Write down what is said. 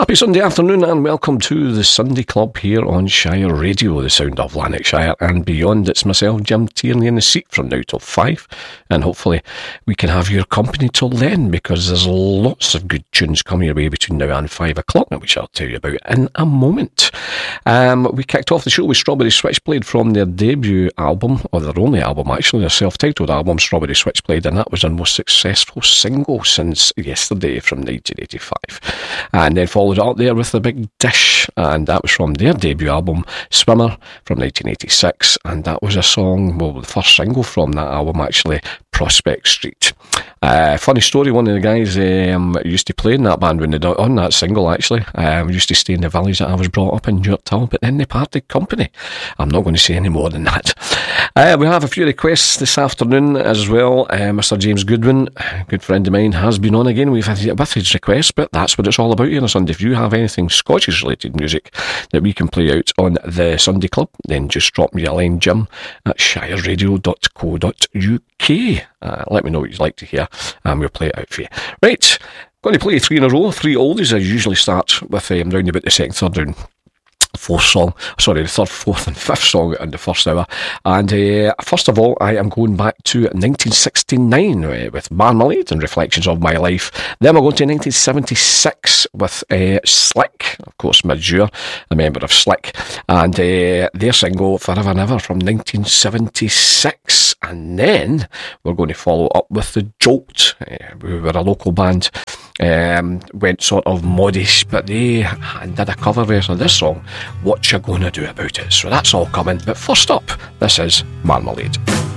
Happy Sunday afternoon and welcome to the Sunday Club here on Shire Radio, the sound of Lanarkshire and beyond. It's myself, Jim Tierney, in the seat from now till 5, and hopefully we can have your company till then, because there's lots of good tunes coming your way between now and 5 o'clock that we shall tell you about in a moment. We kicked off the show with Strawberry Switchblade from their debut album, or their only album actually, their self-titled album, Strawberry Switchblade, and that was their most successful single since Yesterday from 1985. And then followed up there with The Big Dish, and that was from their debut album Swimmer from 1986, and that was a song, well, the first single from that album actually, Prospect Street. Funny story, one of the guys used to play in that band when they did on that single actually, used to stay in the village that I was brought up in, Newtown, but then they parted company. I'm not going to say any more than that. We have a few requests this afternoon as well. Mr. James Goodwin, a good friend of mine, has been on again. We've had with his requests, but that's what it's all about here on a Sunday. If you have anything Scottish related music that we can play out on the Sunday Club, then just drop me a line, Jim at shireradio.co.uk. Let me know what you'd like to hear and we'll play it out for you. Right, going to play 3 in a row, 3 oldies. I usually start with round about the second, third and fourth song, sorry, the third, fourth and fifth song in the first hour. And first of all, I am going back to 1969 with Marmalade and Reflections of My Life. Then we're going to 1976 with Slick, of course, Midge Ure, a member of Slick, and their single Forever and Ever from 1976. And then we're going to follow up with the Jolt, who were a local band, went sort of modish, but they did a cover version of this song, What You Gonna Do About It. So that's all coming, but first up, this is Marmalade.